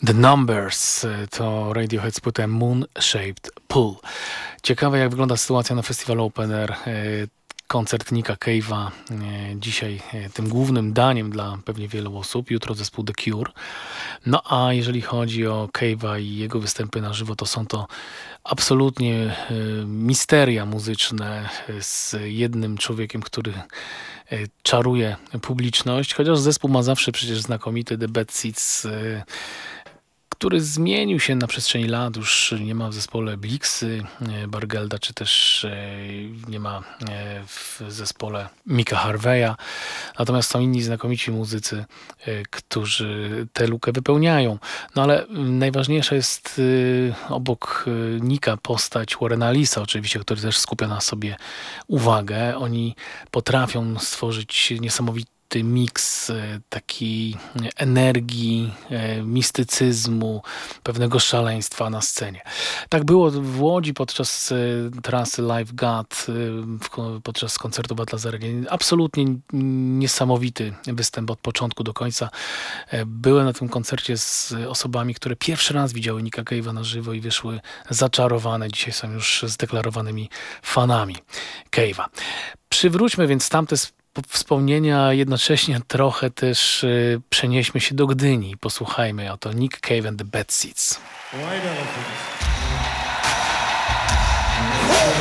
The Numbers to Radiohead z płyty Moon Shaped Pool. Ciekawe, jak wygląda sytuacja na festiwalu Open Air. Koncert Nicka Cave'a dzisiaj tym głównym daniem dla pewnie wielu osób. Jutro zespół The Cure. No a jeżeli chodzi o Cave'a i jego występy na żywo, to są to absolutnie misteria muzyczne z jednym człowiekiem, który czaruje publiczność. Chociaż zespół ma zawsze przecież znakomity The Bad Seeds, który zmienił się na przestrzeni lat. Już nie ma w zespole Blixy, Bargelda, czy też nie ma w zespole Micka Harveya. Natomiast są inni znakomici muzycy, którzy tę lukę wypełniają. No ale najważniejsza jest obok Nicka postać Warrena Allisa, oczywiście, który też skupia na sobie uwagę. Oni potrafią stworzyć niesamowity miks takiej energii, mistycyzmu, pewnego szaleństwa na scenie. Tak było w Łodzi podczas trasy Live God, podczas koncertu w Atlas Arenie. Absolutnie niesamowity występ od początku do końca. Byłem na tym koncercie z osobami, które pierwszy raz widziały Nicka Cave'a na żywo i wyszły zaczarowane. Dzisiaj są już zdeklarowanymi fanami Cave'a. Przywróćmy więc tamte wspomnienia, jednocześnie trochę też przenieśmy się do Gdyni. Posłuchajmy, oto Nick Cave and the Bad Seeds. White Elephant.